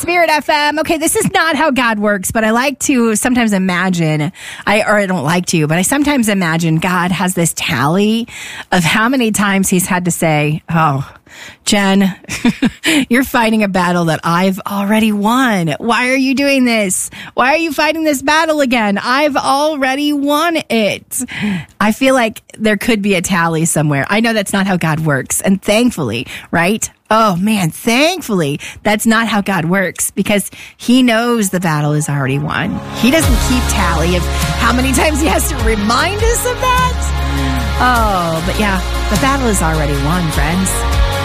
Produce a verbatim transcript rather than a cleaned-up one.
Spirit F M. Okay, this is not how God works, but I like to sometimes imagine, I or I don't like to, but I sometimes imagine God has this tally of how many times he's had to say, oh, Jen, you're fighting a battle that I've already won. Why are you doing this? Why are you fighting this battle again? I've already won it. I feel like there could be a tally somewhere. I know that's not how God works. And thankfully, right? Oh man, thankfully, that's not how God works because he knows the battle is already won. He doesn't keep tally of how many times he has to remind us of that. Oh, but yeah, the battle is already won, friends.